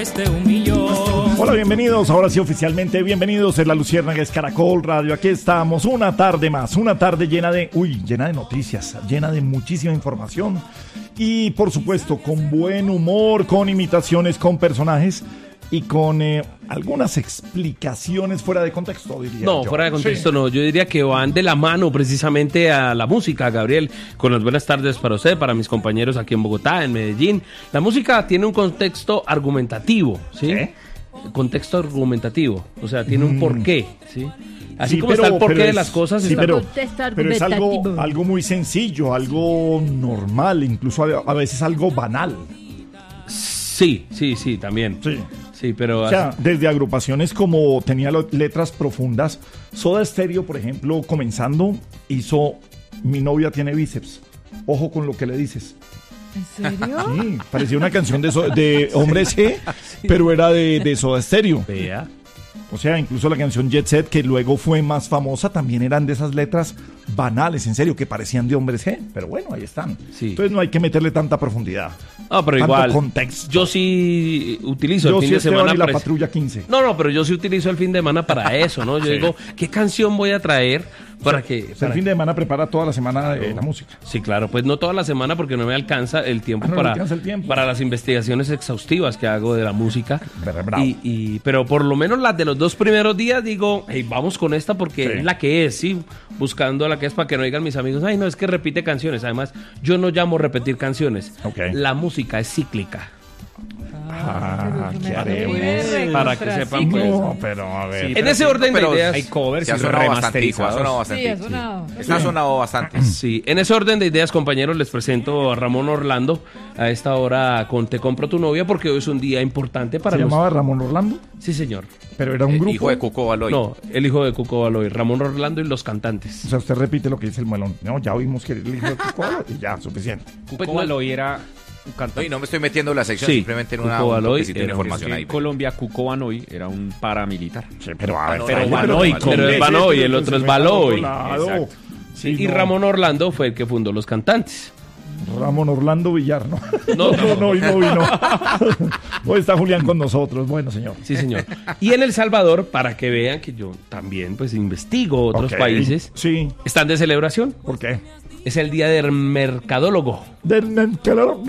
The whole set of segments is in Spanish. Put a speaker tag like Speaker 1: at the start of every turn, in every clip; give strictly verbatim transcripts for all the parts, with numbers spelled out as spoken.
Speaker 1: Este un millón.
Speaker 2: Hola, bienvenidos, ahora sí oficialmente, bienvenidos en La Luciérnaga, es Caracol Radio, aquí estamos, una tarde más, una tarde llena de, uy, llena de noticias, llena de muchísima información y por supuesto con buen humor, con imitaciones, con personajes y con eh, algunas explicaciones fuera de contexto, diría
Speaker 3: No,
Speaker 2: yo.
Speaker 3: fuera de contexto
Speaker 2: Sí.
Speaker 3: no, yo diría que van de la mano precisamente a la música, Gabriel, con las buenas tardes para usted, para mis compañeros aquí en Bogotá, en Medellín. La música tiene un contexto argumentativo, ¿sí?
Speaker 2: ¿Qué?
Speaker 3: Contexto argumentativo, o sea, tiene un porqué, ¿sí? Así
Speaker 2: Sí,
Speaker 3: como
Speaker 2: pero-
Speaker 3: está el porqué
Speaker 2: pero
Speaker 3: de
Speaker 2: es-
Speaker 3: las cosas,
Speaker 2: sí,
Speaker 3: está-
Speaker 2: pero,
Speaker 4: Contexto
Speaker 2: pero es algo,
Speaker 4: argumentativo.
Speaker 2: algo muy sencillo, algo normal, incluso a, a veces algo banal.
Speaker 3: sí, sí, sí, también.
Speaker 2: Sí.
Speaker 3: Sí, pero
Speaker 2: O sea, desde agrupaciones como tenía lo- letras profundas, Soda Stereo, por ejemplo, comenzando, hizo Mi novia tiene bíceps. Ojo con lo que le dices.
Speaker 4: ¿En serio?
Speaker 2: Sí, parecía una canción de, so- de Hombres G, pero era de, de Soda Stereo.
Speaker 3: vea.
Speaker 2: O sea, incluso la canción Jet Set, que luego fue más famosa, también eran de esas letras banales, en serio, que parecían de Hombres G. Pero bueno, ahí están.
Speaker 3: Sí.
Speaker 2: Entonces no hay que meterle tanta profundidad.
Speaker 3: No, pero
Speaker 2: tanto
Speaker 3: igual,
Speaker 2: contexto.
Speaker 3: yo sí utilizo
Speaker 2: Yo
Speaker 3: el fin
Speaker 2: sí
Speaker 3: de
Speaker 2: Esteban
Speaker 3: semana
Speaker 2: y la
Speaker 3: pres-
Speaker 2: Patrulla quince.
Speaker 3: No, no, pero yo sí utilizo el fin de semana para eso, ¿no? Yo
Speaker 2: Sí.
Speaker 3: digo, ¿qué canción voy a traer para
Speaker 2: O sea,
Speaker 3: que...
Speaker 2: o sea,
Speaker 3: para-
Speaker 2: el fin de semana prepara toda la semana de la música.
Speaker 3: Sí, claro, pues no toda la semana porque no me alcanza el tiempo
Speaker 2: Ah, no le
Speaker 3: para,
Speaker 2: alcanza el tiempo.
Speaker 3: para las investigaciones exhaustivas que hago de la música.
Speaker 2: Bravo, bravo.
Speaker 3: Y, y- pero por lo menos las de los dos primeros días digo, hey, vamos con esta porque
Speaker 2: Sí.
Speaker 3: es la que es, sí, buscando la que es para que no digan mis amigos, ay, no, es que repite canciones. Además, yo no llamo repetir canciones.
Speaker 2: Ok.
Speaker 3: La música es cíclica.
Speaker 2: Ah, ¿qué haremos?
Speaker 3: Para que sepan, pues.
Speaker 2: No, pero a ver.
Speaker 3: Sí, en ese orden de
Speaker 5: pero
Speaker 3: ideas.
Speaker 5: hay covers
Speaker 6: Se ha
Speaker 5: y
Speaker 6: sonado bastante, ha sonado
Speaker 5: remasterizados.
Speaker 6: bastante.
Speaker 4: Sí, ha sonado.
Speaker 6: Está sonado bastante.
Speaker 3: Sí, en ese orden de ideas, compañeros, les presento a Ramón Orlando a esta hora con Te compro tu novia porque hoy es un día importante para
Speaker 2: ¿Se
Speaker 3: los...
Speaker 2: llamaba Ramón Orlando?
Speaker 3: Sí, señor.
Speaker 2: Pero era un
Speaker 6: El
Speaker 2: grupo.
Speaker 6: hijo de Cuco Baloy.
Speaker 3: No, el hijo de Cuco Baloy, Ramón Orlando y los cantantes.
Speaker 2: O sea, usted repite lo que dice el melón. No, ya oímos que era el hijo de Cuco y ya, suficiente.
Speaker 3: Pues
Speaker 5: Cuco
Speaker 3: no-
Speaker 5: Baloy era un
Speaker 6: No,
Speaker 5: cantante.
Speaker 6: y no me estoy metiendo en la sección,
Speaker 3: Sí,
Speaker 6: simplemente en una
Speaker 3: Cuco
Speaker 6: un
Speaker 3: Baloy
Speaker 6: toquecito de
Speaker 3: era-
Speaker 6: información
Speaker 5: En
Speaker 6: ahí.
Speaker 5: Colombia, Cuco Baloy era un paramilitar.
Speaker 2: Sí, pero a ver,
Speaker 6: no,
Speaker 2: pero,
Speaker 6: no,
Speaker 5: Baloy,
Speaker 2: ¿cómo
Speaker 3: pero es
Speaker 2: ese?
Speaker 3: Baloy,
Speaker 2: Pero
Speaker 3: el otro
Speaker 2: se
Speaker 3: es
Speaker 2: fue para
Speaker 3: Baloy.
Speaker 2: otro lado.
Speaker 5: Exacto.
Speaker 2: Sí,
Speaker 3: y
Speaker 2: no.
Speaker 3: Ramón Orlando fue el que fundó los cantantes.
Speaker 2: Ramón Orlando Villar, ¿no?
Speaker 3: No,
Speaker 2: no, no, hoy no vino. Hoy está Julián con nosotros. Bueno, señor.
Speaker 3: Sí, señor. Y en El Salvador, para que vean que yo también pues investigo otros
Speaker 2: Ok.
Speaker 3: países,
Speaker 2: Sí.
Speaker 3: están de celebración.
Speaker 2: ¿Por qué?
Speaker 3: Es el día del mercadólogo.
Speaker 2: Del, del, claro.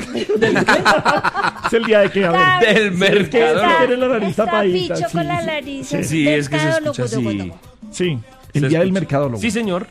Speaker 2: ¿Es el día de qué? A ver.
Speaker 3: Del
Speaker 2: Es que
Speaker 3: mercadólogo.
Speaker 2: tiene la nariz
Speaker 4: Está
Speaker 2: tapadita.
Speaker 4: picho
Speaker 2: Sí,
Speaker 4: con la
Speaker 2: sí.
Speaker 4: nariz.
Speaker 2: Sí,
Speaker 3: Sí, es que se escucha así.
Speaker 2: sí. El
Speaker 3: Se
Speaker 2: día del
Speaker 3: escucha.
Speaker 2: mercadólogo.
Speaker 3: Sí, señor.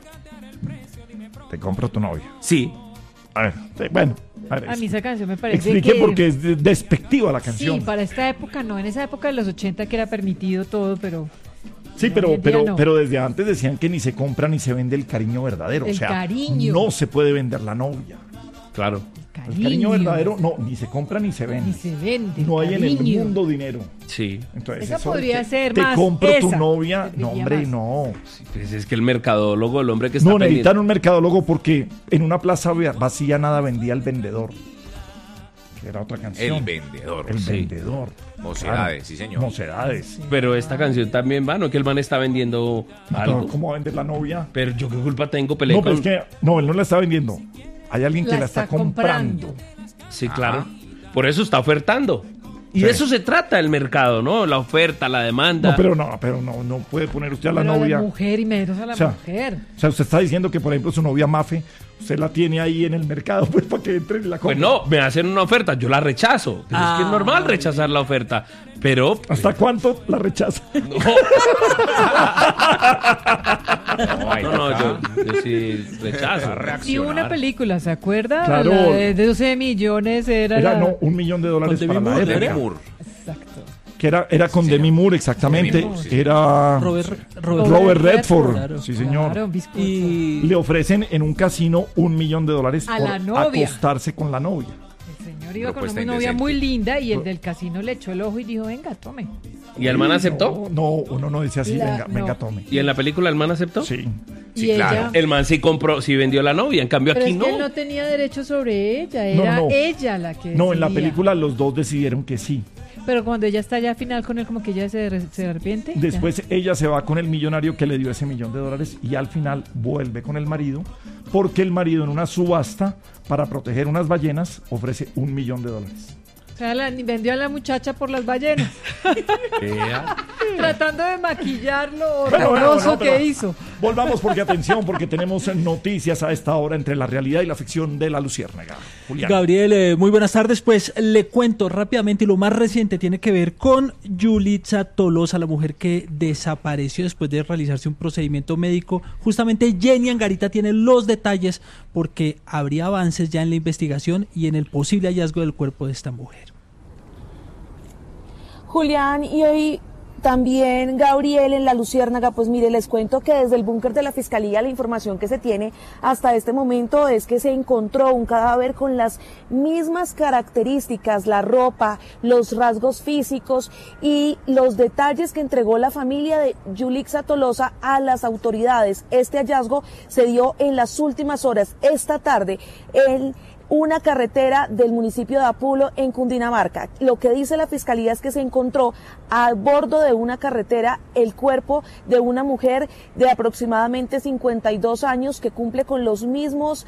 Speaker 2: Te compro tu novia.
Speaker 3: Sí.
Speaker 2: A ver, sí, bueno. A, ver,
Speaker 4: A mí esa canción me parece
Speaker 2: explique
Speaker 4: que...
Speaker 2: porque es de- despectiva la canción.
Speaker 4: Sí, para esta época no. En esa época de los ochenta que era permitido todo, pero...
Speaker 2: Sí,
Speaker 4: hoy
Speaker 2: pero,
Speaker 4: en día
Speaker 2: pero,
Speaker 4: no.
Speaker 2: pero desde antes decían que ni se compra ni se vende el cariño verdadero.
Speaker 4: El
Speaker 2: o sea,
Speaker 4: cariño.
Speaker 2: no se puede vender la novia.
Speaker 3: Claro.
Speaker 2: El cariño verdadero, no, ni se compra ni se vende.
Speaker 4: Ni se vende.
Speaker 2: No hay en el
Speaker 4: cariño.
Speaker 2: mundo dinero.
Speaker 3: Sí.
Speaker 2: Entonces,
Speaker 4: Esa
Speaker 2: eso de
Speaker 4: podría
Speaker 2: que
Speaker 4: ser
Speaker 2: te
Speaker 4: más
Speaker 2: compro tu
Speaker 4: esa,
Speaker 2: novia.
Speaker 4: serviría
Speaker 2: No, hombre,
Speaker 4: más.
Speaker 2: no.
Speaker 3: Sí, pues es que el mercadólogo, el hombre que está
Speaker 2: No,
Speaker 3: pendiente-
Speaker 2: necesitan un mercadólogo porque en una plaza vacía nada vendía el vendedor. Que era otra canción.
Speaker 6: El vendedor.
Speaker 2: El
Speaker 3: Sí.
Speaker 2: vendedor.
Speaker 6: Mocedades, sí, señor.
Speaker 2: Mocedades.
Speaker 3: Pero esta canción también va, ¿no? Que el man está vendiendo algo.
Speaker 2: Pero, ¿cómo va a vender la novia?
Speaker 3: Pero yo qué culpa tengo, peleé
Speaker 2: No, pero
Speaker 3: con...
Speaker 2: es que no, él no la está vendiendo. Hay alguien que
Speaker 4: La
Speaker 2: la está,
Speaker 4: está comprando.
Speaker 2: comprando.
Speaker 3: Sí, claro. Por eso está ofertando. Y
Speaker 2: Sí.
Speaker 3: de eso se trata el mercado, ¿no? La oferta, la demanda.
Speaker 2: No, pero no, pero no, no puede poner usted a la
Speaker 4: Pero
Speaker 2: novia.
Speaker 4: la mujer y menos a la
Speaker 2: O sea,
Speaker 4: mujer.
Speaker 2: O sea, usted está diciendo que, por ejemplo, su novia Mafe, usted la tiene ahí en el mercado, pues, para que entre y la compre.
Speaker 3: Pues no, me hacen una oferta, yo la rechazo. Pero es que es
Speaker 4: Ah.
Speaker 3: normal rechazar la oferta. Pero...
Speaker 2: ¿Hasta cuánto la rechaza?
Speaker 3: No, no, yo, yo sí rechazo.
Speaker 4: Y una película, ¿se acuerda?
Speaker 2: Claro.
Speaker 4: La de doce millones era,
Speaker 2: Era,
Speaker 4: la...
Speaker 2: no, un millón de dólares
Speaker 3: Con
Speaker 2: para
Speaker 3: Demi
Speaker 2: la
Speaker 3: Moore,
Speaker 2: época.
Speaker 6: Demi Moore.
Speaker 4: Exacto.
Speaker 2: Que era, era con Demi Moore, exactamente.
Speaker 6: Demi Moore, sí.
Speaker 2: Era
Speaker 1: Robert,
Speaker 2: Robert,
Speaker 1: Robert,
Speaker 2: Redford.
Speaker 1: Claro.
Speaker 2: Sí, señor.
Speaker 4: Claro, un bizcocho.
Speaker 1: Y
Speaker 2: Le ofrecen en un casino un millón de dólares
Speaker 4: A
Speaker 2: por
Speaker 4: la novia.
Speaker 2: acostarse con la novia.
Speaker 4: El señor iba con
Speaker 6: Propuesta
Speaker 4: una novia
Speaker 6: indecente.
Speaker 4: muy linda y el del casino le echó el ojo y dijo, venga, tome.
Speaker 3: ¿Y el man aceptó?
Speaker 2: No, no, uno no dice así,
Speaker 4: La-
Speaker 2: venga,
Speaker 4: no.
Speaker 2: venga, tome.
Speaker 3: ¿Y en la película el man aceptó?
Speaker 2: Sí.
Speaker 6: Sí,
Speaker 4: y
Speaker 6: claro.
Speaker 4: ella...
Speaker 3: El man sí compró, sí vendió la novia, en cambio
Speaker 4: Pero
Speaker 3: aquí
Speaker 4: es
Speaker 3: no.
Speaker 4: que él no tenía derecho sobre ella,
Speaker 2: No,
Speaker 4: era
Speaker 2: no.
Speaker 4: ella la que
Speaker 2: No, en la
Speaker 4: decidía.
Speaker 2: película los dos decidieron que sí.
Speaker 4: Pero cuando ella está ya al final con él, como que ella se, re- se arrepiente. ya.
Speaker 2: Después ella se va con el millonario que le dio ese millón de dólares y al final vuelve con el marido porque el marido en una subasta para proteger unas ballenas ofrece un millón de dólares.
Speaker 4: sea, la- vendió a la muchacha por las ballenas. Tratando de maquillar lo
Speaker 2: Bueno, bueno,
Speaker 4: horroroso
Speaker 2: no, pero
Speaker 4: que hizo.
Speaker 2: Volvamos porque atención, porque tenemos noticias a esta hora entre la realidad y la ficción de la Luciérnaga. Julián.
Speaker 1: Gabriel, eh, muy buenas tardes. Pues le cuento rápidamente y lo más reciente tiene que ver con Yulitza Tolosa, la mujer que desapareció después de realizarse un procedimiento médico. Justamente Jenny Angarita tiene los detalles porque habría avances ya en la investigación y en el posible hallazgo del cuerpo de esta mujer.
Speaker 7: Julián, y hoy también Gabriel en la Luciérnaga, pues mire, les cuento que desde el búnker de la Fiscalía la información que se tiene hasta este momento es que se encontró un cadáver con las mismas características, la ropa, los rasgos físicos y los detalles que entregó la familia de Yulitza Tolosa a las autoridades. Este hallazgo se dio en las últimas horas, esta tarde, en una carretera del municipio de Apulo en Cundinamarca. Lo que dice la fiscalía es que se encontró a bordo de una carretera el cuerpo de una mujer de aproximadamente cincuenta y dos años que cumple con los mismos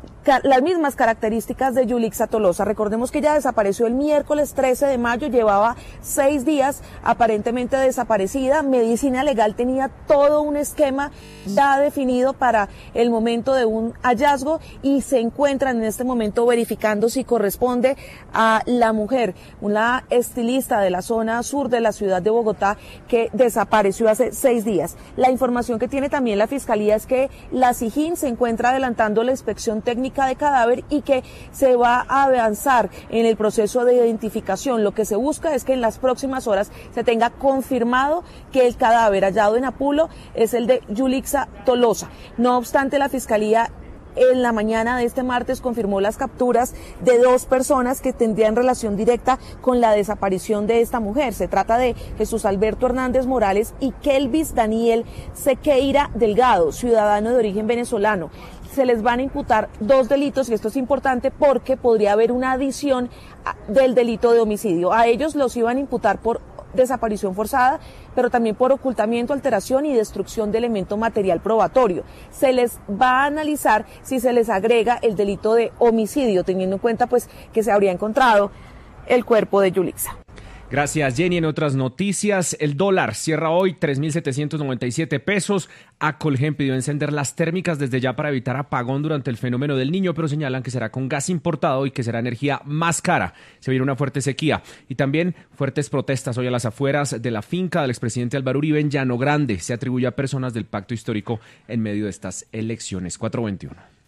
Speaker 7: las mismas características de Yulitza Tolosa. Recordemos que ella desapareció el miércoles trece de mayo, llevaba seis días aparentemente desaparecida. Medicina Legal tenía todo un esquema ya definido para el momento de un hallazgo y se encuentran en este momento verificando si corresponde a la mujer, una estilista de la zona sur de la ciudad de Bogotá que desapareció hace seis días. La información que tiene también la Fiscalía es que la SIJIN se encuentra adelantando la inspección técnica de cadáver y que se va a avanzar en el proceso de identificación. Lo que se busca es que en las próximas horas se tenga confirmado que el cadáver hallado en Apulo es el de Yulitza Tolosa. No obstante, la Fiscalía en la mañana de este martes confirmó las capturas de dos personas que tendrían relación directa con la desaparición de esta mujer. Se trata de Jesús Alberto Hernández Morales y Kelvis Daniel Sequeira Delgado, ciudadano de origen venezolano. Se les van a imputar dos delitos y esto es importante porque podría haber una adición del delito de homicidio. A ellos los iban a imputar por desaparición forzada, pero también por ocultamiento, alteración y destrucción de elemento material probatorio. Se les va a analizar si se les agrega el delito de homicidio, teniendo en cuenta pues que se habría encontrado el cuerpo de Yulitza.
Speaker 5: Gracias, Jenny. En otras noticias, el dólar cierra hoy tres mil setecientos noventa y siete pesos. Acolgen pidió encender las térmicas desde ya para evitar apagón durante el fenómeno del Niño, pero señalan que será con gas importado y que será energía más cara. Se viene una fuerte sequía y también fuertes protestas hoy a las afueras de la finca del expresidente Álvaro Uribe en Llano Grande. Se atribuye a personas del pacto histórico en medio de estas elecciones. cuatro veintiuno.